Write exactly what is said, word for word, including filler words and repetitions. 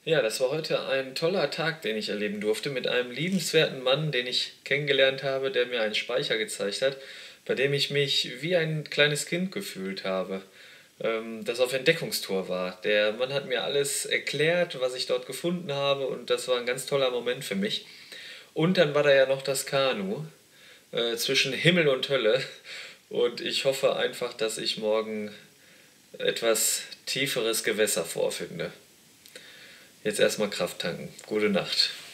Ja, das war heute ein toller Tag, den ich erleben durfte, mit einem liebenswerten Mann, den ich kennengelernt habe, der mir einen Speicher gezeigt hat, bei dem ich mich wie ein kleines Kind gefühlt habe, ähm, das auf Entdeckungstour war. Der Mann hat mir alles erklärt, was ich dort gefunden habe, und das war ein ganz toller Moment für mich. Und dann war da ja noch das Kanu äh, zwischen Himmel und Hölle. Und ich hoffe einfach, dass ich morgen etwas tieferes Gewässer vorfinde. Jetzt erstmal Kraft tanken. Gute Nacht.